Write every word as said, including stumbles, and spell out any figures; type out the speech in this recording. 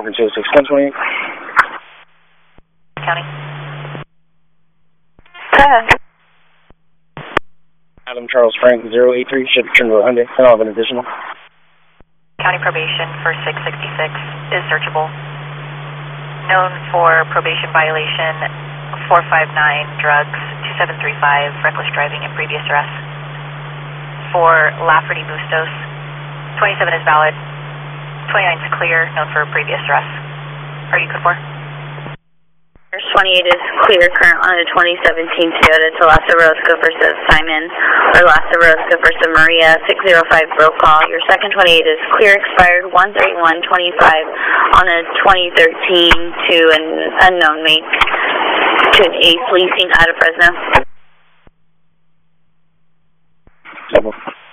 Falcon two six one twenty. County. Go Adam Charles Frank zero eight three, ship Trinidad Hyundai. I don't have an additional. County probation for six sixty-six is searchable. Known for probation violation four five nine, drugs, two seven three five, reckless driving and previous arrest. For Lafferty Bustos, twenty-seven is valid, twenty-nine is clear, known for previous arrest. Are you good for? twenty-eight is clear, current on a twenty seventeen Toyota Talasa Roscoe versus Simon, or Lhasa Roscoe versus Maria, six zero five roll call. Your second twenty-eight is clear, expired one thirty-one twenty-five on a twenty thirteen to an unknown make to an Ace Leasing out of Fresno. Simple.